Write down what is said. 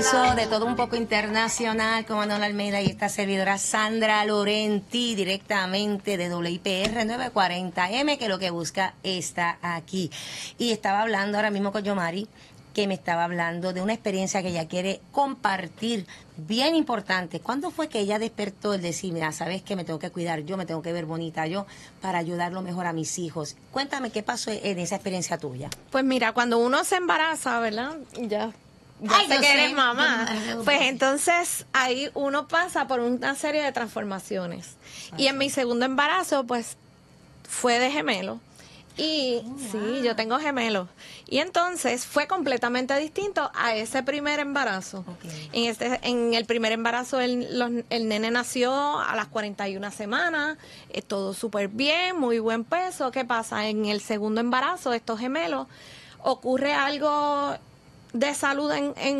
regreso de Todo un Poco Internacional con Manuel Almeida y esta servidora Sandra Lorenti, directamente de WIPR 940M, que lo que busca está aquí. Y estaba hablando ahora mismo con Yomari, que me estaba hablando de una experiencia que ella quiere compartir, bien importante. ¿Cuándo fue que ella despertó el decir, mira, sabes que me tengo que cuidar yo, me tengo que ver bonita yo, para ayudarlo mejor a mis hijos? Cuéntame qué pasó en esa experiencia tuya. Pues mira, cuando uno se embaraza, ¿verdad? Ya Ay, sé yo que sé. eres mamá. Pues entonces ahí uno pasa por una serie de transformaciones. Y en mi segundo embarazo, pues fue de gemelo. Y sí, yo tengo gemelos. Y entonces fue completamente distinto a ese primer embarazo. Okay. En el primer embarazo el nene nació a las 41 semanas, todo súper bien, muy buen peso. ¿Qué pasa? En el segundo embarazo, estos gemelos, ocurre algo de salud en